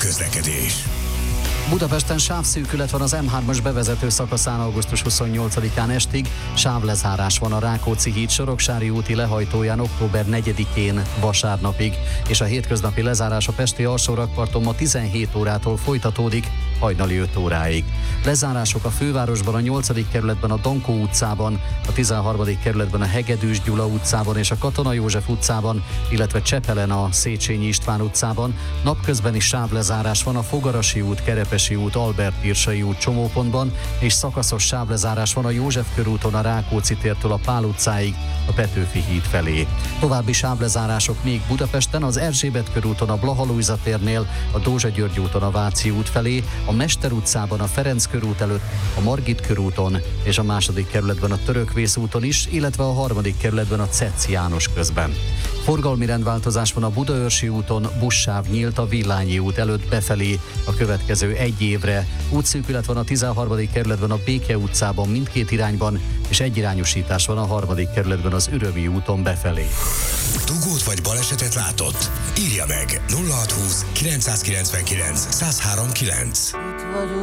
közlekedés. Budapesten sávszűkület van az M3-as bevezető szakaszán augusztus 28-án estig, sávlezárás van a Rákóczi híd Soroksári úti lehajtóján október 4-én vasárnapig, és a hétköznapi lezárás a pesti alsórakparton ma 17 órától folytatódik hajnali 5 óráig. Lezárások a fővárosban, a 8. kerületben a Dankó utcában, a 13. kerületben a Hegedűs Gyula utcában és a Katona József utcában, illetve Csepelen a Széchenyi István utcában. Napközben is sávlezárás van a Fogarasi út, Kerepesi út, Albert Pirsai út csomópontban, és szakaszos sávlezárás van a József körúton a Rákóczi tértől a Pál utcáig, a Petőfi híd felé. További sávlezárások még Budapesten, az Erzsébet körúton a Blaha Lujza térnél, a Dózsa György úton a Váci út felé, a Mester utcában a Ferenc körút előtt, a Margit körúton és a 2. kerületben a Törökvész úton is, illetve a 3. kerületben a Cetsz János közben. Forgalmi rendváltozás van a Budaörsi úton, buszsáv nyílt a Villányi út előtt befelé a következő 1 évre. Útszűkület van a 13. kerületben a Béke utcában mindkét irányban, és egyirányosítás van a 3. kerületben az Ürömi úton befelé. Dugót vagy balesetet látott? Írja meg 0620 999 1039.